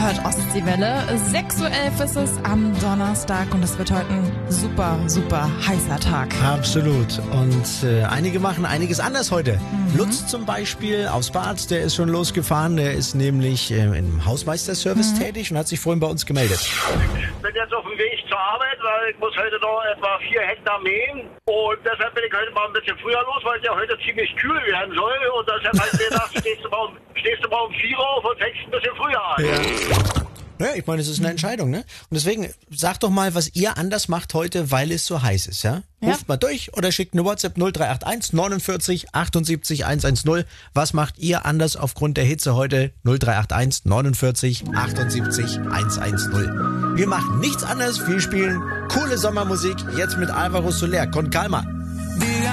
hört Ostseewelle. 6:11 Uhr ist es am Donnerstag und es wird heute ein super, super heißer Tag. Absolut. Und einige machen einiges anders heute. Lutz zum Beispiel aus Bad, der ist schon losgefahren. Der ist nämlich im Hausmeisterservice tätig und hat sich vorhin bei uns gemeldet. Ich bin jetzt auf dem Weg zur Arbeit, weil ich muss heute noch etwa 4 Hektar mähen. Und deshalb bin ich heute mal ein bisschen früher los, weil es ja heute ziemlich kühl werden soll. Und deshalb habe ich mir gedacht, stehst du mal um 4 Uhr auf und fängst ein bisschen früher an. Ja, ich meine, es ist eine Entscheidung, ne? Und deswegen, sagt doch mal, was ihr anders macht heute, weil es so heiß ist, ja? Ruft mal durch oder schickt eine WhatsApp 0381 49 78 110. Was macht ihr anders aufgrund der Hitze heute? 0381 49 78 110. Wir machen nichts anderes, wir spielen coole Sommermusik, jetzt mit Alvaro Soler, Con Calma.